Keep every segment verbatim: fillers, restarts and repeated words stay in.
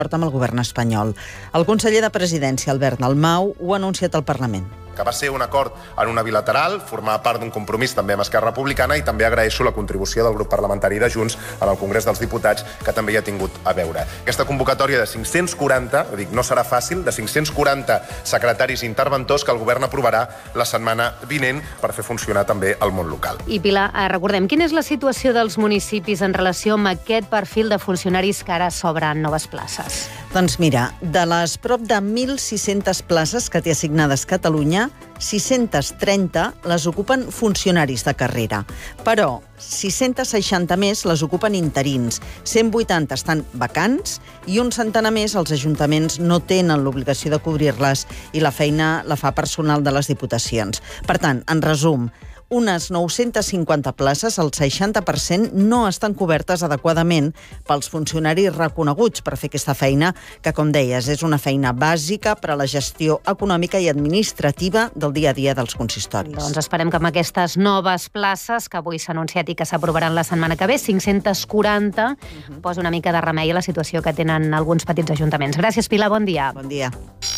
amb el govern espanyol. El conseller de Presidència, Albert Dalmau, ho ha anunciat al Parlament. Que va ser un acord en una bilateral, formar part d'un compromís també amb Esquerra Republicana, i també agraeixo la contribució del grup parlamentari de Junts en el Congrés dels Diputats, que també hi ha tingut a veure. Aquesta convocatòria de cinc-cents quaranta, dic, no serà fàcil, de cinc-cents quaranta secretaris interventors que el govern aprovarà la setmana vinent per fer funcionar també el món local. I Pilar, recordem, quina és la situació dels municipis en relació amb aquest perfil de funcionaris que ara s'obren noves places? Doncs mira, de les prop de mil sis-centes places que té assignades Catalunya, sis-centes trenta les ocupen funcionaris de carrera. Però sis-centes seixanta més les ocupen interins, cent vuitanta estan vacants i un centenar més els ajuntaments no tenen l'obligació de cobrir-les i la feina la fa personal de les diputacions. Per tant, en resum, unes nou-centes cinquanta places, el seixanta per cent, no estan cobertes adequadament pels funcionaris reconeguts per fer aquesta feina, que, com deies, és una feina bàsica per a la gestió econòmica i administrativa del dia a dia dels consistoris. Doncs esperem que amb aquestes noves places, que avui s'ha anunciat i que s'aprovaran la setmana que ve, cinc-centes quaranta, uh-huh. posi una mica de remei a la situació que tenen alguns petits ajuntaments. Gràcies, Pilar, bon dia. Bon dia.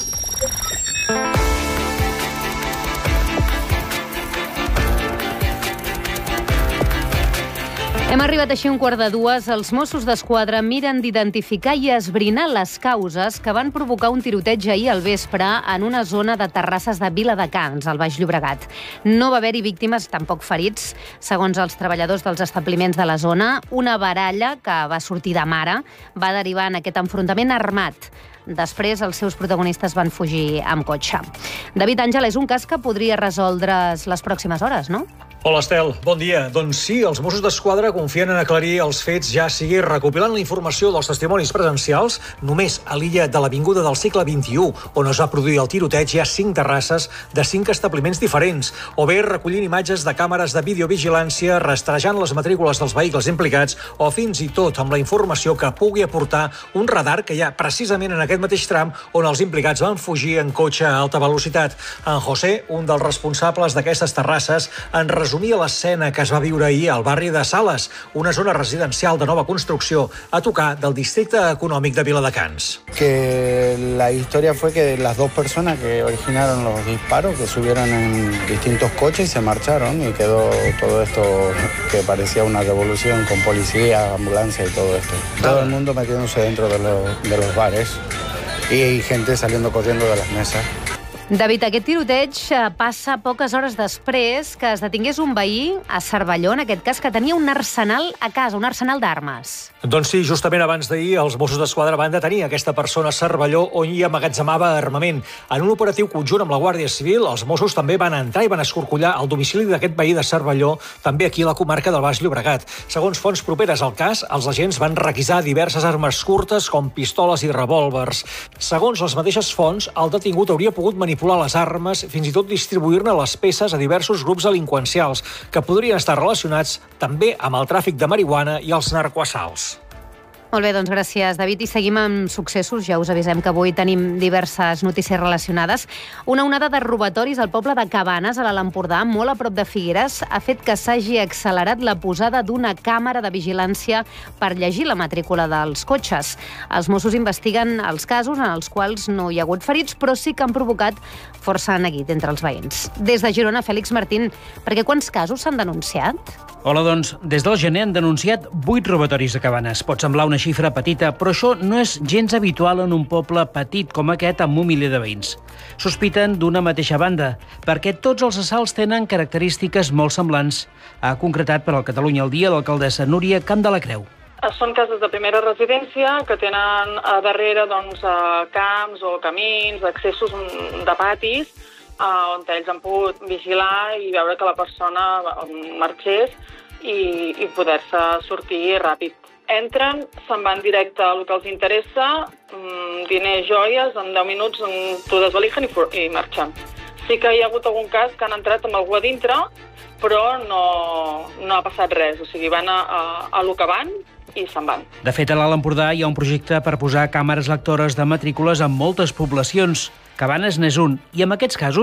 Hem arribat així un quart de dues. Els Mossos d'Esquadra miren d'identificar i esbrinar les causes que van provocar un tiroteig ahir al vespre en una zona de terrasses de Viladecans, al Baix Llobregat. No va haver-hi víctimes, tampoc ferits. Segons els treballadors dels establiments de la zona, una baralla que va sortir de mare va derivar en aquest enfrontament armat. Després, els seus protagonistes van fugir amb cotxe. David Àngel, és un cas que podria resoldre's les pròximes hores, no? Hola, Estel. Bon dia. Doncs sí, els Mossos d'Esquadra confien en aclarir els fets, ja sigui recopilant la informació dels testimonis presencials. Només a l'illa de l'Avinguda del segle vint-i-u, on es va produir el tiroteig, hi ha cinc terrasses de cinc establiments diferents, o bé recollint imatges de càmeres de videovigilància, rastrejant les matrícules dels vehicles implicats, o fins i tot amb la informació que pugui aportar un radar que hi ha precisament en aquest mateix tram on els implicats van fugir en cotxe a alta velocitat. En José, un dels responsables d'aquestes terrasses, en resumia l'escena que es va viure ahir al barri de Sales, una zona residencial de nova construcció a tocar del districte econòmic de Viladecans. Que la historia fue que las dos personas que originaron los disparos, que subieron en distintos coches y se marcharon, y quedó todo esto que parecía una revolución con policía, ambulancia y todo esto. Todo el mundo metiéndose dentro de los, de los bares y gente saliendo corriendo de las mesas. David, aquest tiroteig passa poques hores després que es detingués un veí a Cervelló, en aquest cas, que tenia un arsenal a casa, un arsenal d'armes. Doncs sí, justament abans d'ahir els Mossos d'Esquadra van detenir aquesta persona a Cervelló on hi amagatzemava armament. En un operatiu conjunt amb la Guàrdia Civil, els Mossos també van entrar i van escorcollar el domicili d'aquest veí de Cervelló, també aquí a la comarca del Baix Llobregat. Segons fonts properes al cas, els agents van requisar diverses armes curtes com pistoles i revòlvers. Segons les mateixes fonts, el detingut hauria pogut manipular les armes, fins i tot distribuir-ne les peces a diversos grups delinqüencials que podrien estar relacionats també amb el tràfic de marihuana i els narcoassalts. Molt bé, doncs gràcies, David. I seguim amb successos. Ja us avisem que avui tenim diverses notícies relacionades. Una onada de robatoris al poble de Cabanes, a l'Alt Empordà, molt a prop de Figueres, ha fet que s'hagi accelerat la posada d'una càmera de vigilància per llegir la matrícula dels cotxes. Els Mossos investiguen els casos en els quals no hi ha hagut ferits, però sí que han provocat força neguit entre els veïns. Des de Girona, Fèlix Martín, perquè quants casos s'han denunciat? Hola, doncs, des del gener han denunciat vuit robatoris a Cabanes. Pot semblar una xifra petita, però això no és gens habitual en un poble petit com aquest amb un miler de veïns. Sospiten d'una mateixa banda, perquè tots els assalts tenen característiques molt semblants. Ha concretat per al Catalunya al dia l'alcaldessa Núria Camp de la Creu. Són cases de primera residència que tenen a darrere doncs, camps o camins, accessos de patis, on ells han pogut vigilar i veure que la persona marxés i, i poder-se sortir ràpid. Entren, se'n van directe al que els interessa, diners, joies, en deu minuts t'ho desvalijen i, i marxen. Sí que hi ha hagut algun cas que han entrat amb algú a dintre, però no, no ha passat res. O sigui, van a, a, a lo que van i se'n van. De fet, a l'Alt Empordà hi ha un projecte per posar càmeres lectores de matrícules en moltes poblacions. Cabanes n'és un, i en aquests casos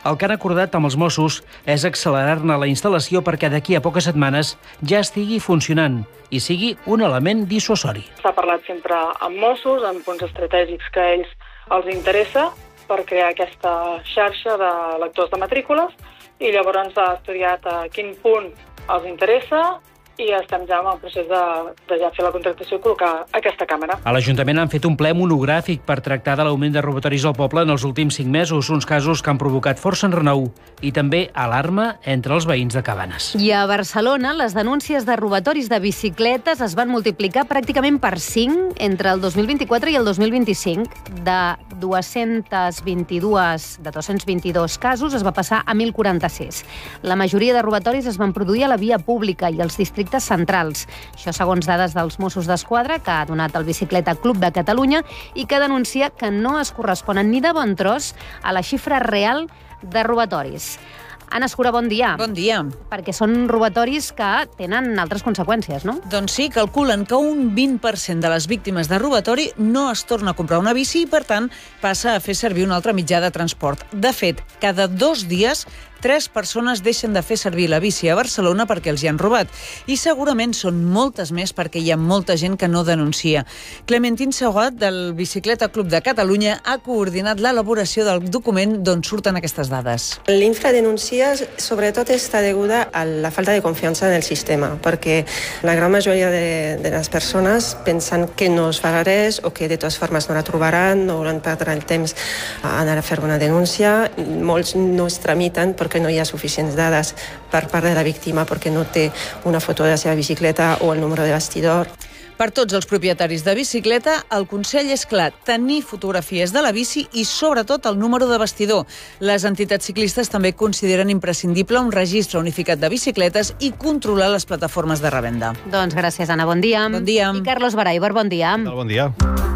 El que han acordat amb els Mossos és accelerar-ne la instal·lació perquè d'aquí a poques setmanes ja estigui funcionant i sigui un element dissuasori. S'ha parlat sempre amb Mossos, en punts estratègics que a ells els interessa, per crear aquesta xarxa de lectors de matrícules, i llavors ha estudiat a quin punt els interessa i estem ja en el procés de, de ja fer la contractació i col·locar aquesta càmera. A l'Ajuntament han fet un ple monogràfic per tractar de l'augment de robatoris al poble en els últims cinc mesos, uns casos que han provocat força enrenou i també alarma entre els veïns de Cabanes. I a Barcelona, les denúncies de robatoris de bicicletes es van multiplicar pràcticament per cinc entre el dos mil vint-i-quatre i el dos mil vint-i-cinc. De dos-cents vint-i-dos, de dos-cents vint-i-dos casos es va passar a deu quaranta-sis. La majoria de robatoris es van produir a la via pública i als districtes centrals. Això segons dades dels Mossos d'Esquadra que ha donat el Bicicleta Club de Catalunya i que denuncia que no es corresponen ni de bon tros a la xifra real de robatoris. Anna Escura, bon dia. Bon dia. Perquè són robatoris que tenen altres conseqüències, no? Doncs sí, calculen que un vint per cent de les víctimes de robatori no es torna a comprar una bici i, per tant, passa a fer servir un altre mitjà de transport. De fet, cada dos dies tres persones deixen de fer servir la bici a Barcelona perquè els hi han robat. I segurament són moltes més perquè hi ha molta gent que no denuncia. Clementine Saugat, del Bicicleta Club de Catalunya, ha coordinat l'elaboració del document d'on surten aquestes dades. L'infradenúncia sobretot està deguda a la falta de confiança en el sistema, perquè la gran majoria de, de les persones pensen que no es farà res o que de totes formes no la trobaran, no volen perdre el temps a anar a fer una denúncia. Molts no es tramiten perquè no hi ha suficients dades per part de la víctima, perquè no té una foto de la seva bicicleta o el número de bastidor. Per tots els propietaris de bicicleta, el consell és clar, tenir fotografies de la bici i, sobretot, el número de bastidor. Les entitats ciclistes també consideren imprescindible un registre unificat de bicicletes i controlar les plataformes de revenda. Doncs gràcies, Anna. Bon dia. Bon dia. I Carlos Baraiber, bon dia. Bon dia.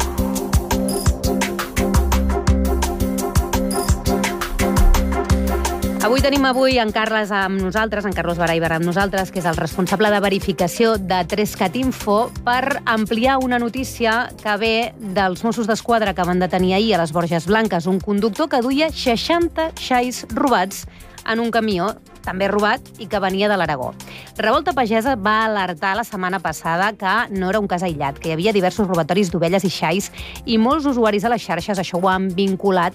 Avui tenim avui en Carles amb nosaltres, en Carlos Baraiber amb nosaltres, que és el responsable de verificació de Trescat Info, per ampliar una notícia que ve dels Mossos d'Esquadra que van detenir ahir a les Borges Blanques, un conductor que duia seixanta xais robats en un camió, també robat, i que venia de l'Aragó. Revolta Pagesa va alertar la setmana passada que no era un cas aïllat, que hi havia diversos robatoris d'ovelles i xais, i molts usuaris a les xarxes això ho han vinculat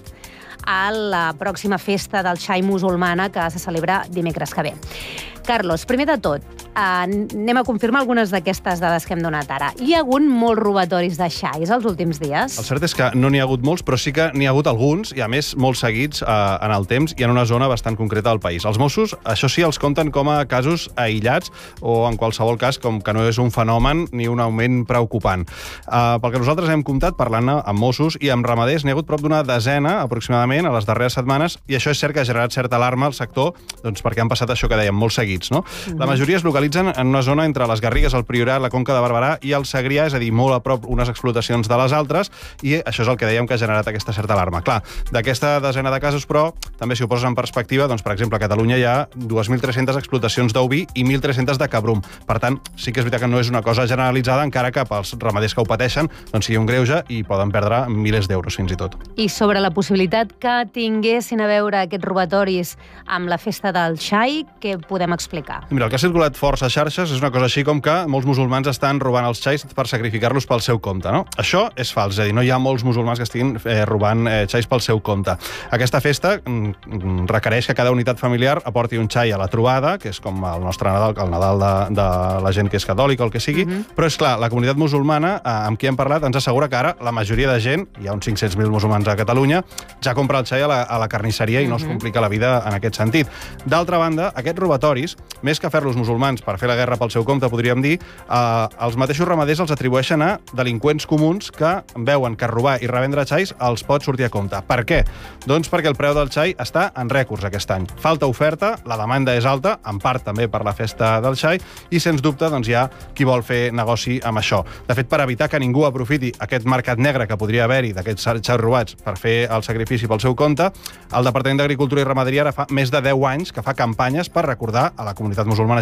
a la pròxima festa del xai musulmana que se celebra dimecres que ve. Carlos, primer de tot, eh, anem a confirmar algunes d'aquestes dades que hem donat ara. Hi ha hagut molts robatoris de xais els últims dies? El cert és que no n'hi ha hagut molts, però sí que n'hi ha hagut alguns, i a més molt seguits eh, en el temps i en una zona bastant concreta del país. Els Mossos, això sí, els compten com a casos aïllats o, en qualsevol cas, com que no és un fenomen ni un augment preocupant. Eh, pel que nosaltres hem comptat, parlant amb Mossos i amb ramaders, n'hi ha hagut prop d'una desena, aproximadament, a les darreres setmanes, i això és cert que ha generat certa alarma al sector, doncs perquè han passat això que dèiem, molt seguits. No? Mm-hmm. La majoria es localitzen en una zona entre les Garrigues, el Priorat, la Conca de Barberà i el Segrià, és a dir, molt a prop unes explotacions de les altres, i això és el que dèiem que ha generat aquesta certa alarma. Clar, d'aquesta desena de casos, però, també si ho poses en perspectiva, doncs, per exemple, a Catalunya hi ha dos mil tres-centes explotacions d'oví i mil tres-centes de cabrum. Per tant, sí que és veritat que no és una cosa generalitzada, encara que pels ramaders que ho pateixen doncs sigui un greuge i poden perdre milers d'euros, fins i tot. I sobre la possibilitat que tinguessin a veure aquests robatoris amb la festa del xai, què podem explicar? Mira, el que ha circulat força a xarxes és una cosa així com que molts musulmans estan robant els xais per sacrificar-los pel seu compte, no? Això és fals, és a dir, no hi ha molts musulmans que estiguin eh, robant eh, xais pel seu compte. Aquesta festa mm, requereix que cada unitat familiar aporti un xai a la trobada, que és com el nostre Nadal, el Nadal de, de la gent que és catòlica o el que sigui, mm-hmm. però és clar, la comunitat musulmana, eh, amb qui hem parlat, ens assegura que ara la majoria de gent, hi ha uns cinc-cents mil musulmans a Catalunya, ja compra el xai a la, a la carnisseria i mm-hmm. no es complica la vida en aquest sentit. D'altra banda, aquests robatoris, més que fer-los musulmans per fer la guerra pel seu compte, podríem dir, eh, els mateixos ramaders els atribueixen a delinqüents comuns que veuen que robar i revendre xais els pot sortir a compte. Per què? Doncs perquè el preu del xai està en rècords aquest any. Falta oferta, la demanda és alta, en part també per la festa del xai, i sens dubte doncs, hi ha qui vol fer negoci amb això. De fet, per evitar que ningú aprofiti aquest mercat negre que podria haver-hi d'aquests xais robats per fer el sacrifici pel seu compte, el Departament d'Agricultura i Ramaderia ara fa més de deu anys que fa campanyes per recordar a la comunitat musulmana justament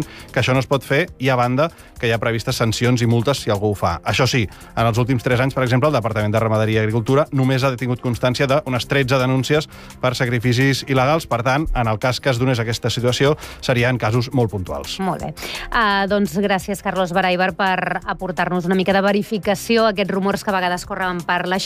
que això no es pot fer i, a banda, que hi ha previstes sancions i multes si algú ho fa. Això sí, en els últims tres anys, per exemple, el Departament de Ramaderia i Agricultura només ha tingut constància d'unes tretze denúncies per sacrificis il·legals. Per tant, en el cas que es donés aquesta situació, serien casos molt puntuals. Molt bé. Uh, doncs gràcies, Carlos Baraibar, per aportar-nos una mica de verificació a aquests rumors que a vegades corren per la